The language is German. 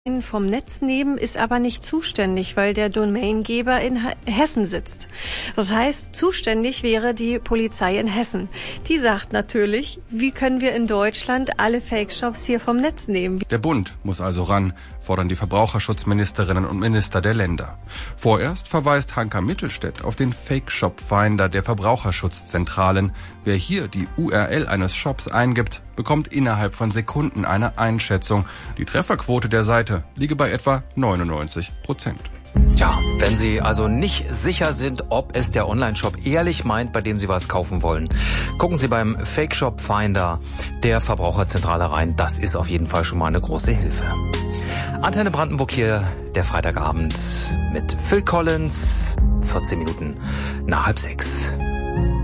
Vom Netz nehmen, ist aber nicht zuständig, weil der Domaingeber in Hessen sitzt. Das heißt, zuständig wäre die Polizei in Hessen. Die sagt natürlich, wie können wir in Deutschland alle Fake-Shops hier vom Netz nehmen? Der Bund muss also ran, fordern die Verbraucherschutzministerinnen und Minister der Länder. Vorerst verweist Hanka Mittelstädt auf den Fake-Shop-Finder der Verbraucherschutzzentralen. Wer hier die URL eines Shops eingibt, bekommt innerhalb von Sekunden eine Einschätzung. Die Trefferquote der Seite liege bei etwa 99%. Tja, wenn Sie also nicht sicher sind, ob es der Online-Shop ehrlich meint, bei dem Sie was kaufen wollen, gucken Sie beim Fake-Shop-Finder der Verbraucherzentrale rein. Das ist auf jeden Fall schon mal eine große Hilfe. Antenne Brandenburg hier, der Freitagabend mit Phil Collins, 14 Minuten nach 5:30.